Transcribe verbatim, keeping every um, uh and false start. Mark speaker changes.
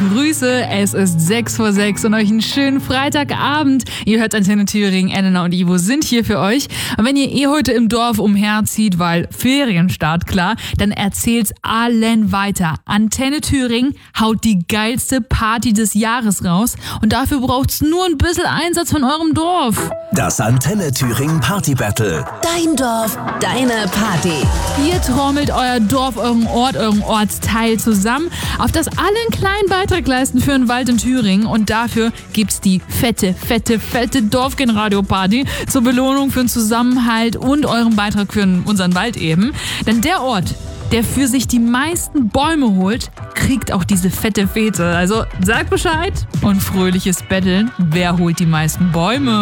Speaker 1: Grüße, es ist sechs vor sechs und euch einen schönen Freitagabend. Ihr hört Antenne Thüringen, Elena und Ivo sind hier für euch. Und wenn ihr eh heute im Dorf umherzieht, weil Ferienstart, klar, dann erzählt's allen weiter. Antenne Thüringen haut die geilste Party des Jahres raus und dafür braucht's nur ein bisschen Einsatz von eurem Dorf.
Speaker 2: Das Antenne Thüringen Party Battle.
Speaker 3: Dein Dorf, deine Party.
Speaker 1: Ihr trommelt euer Dorf, euren Ort, euren Ortsteil zusammen, auf das alle einen kleinen Beitrag leisten für einen Wald in Thüringen. Und dafür gibt's die fette, fette, fette Dorfgenradio-Party zur Belohnung für den Zusammenhalt und euren Beitrag für unseren Wald eben. Denn der Ort, der für sich die meisten Bäume holt, kriegt auch diese fette Fete. Also sagt Bescheid und fröhliches Betteln. Wer holt die meisten Bäume?